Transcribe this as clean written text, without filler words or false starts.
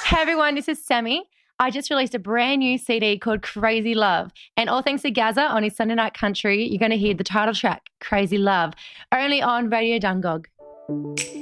Hey everyone, this is Sammy. I just released a brand new CD called Crazy Love. And all thanks to Gaza on his Sunday Night Country, you're going to hear the title track, Crazy Love, only on Radio Dungog.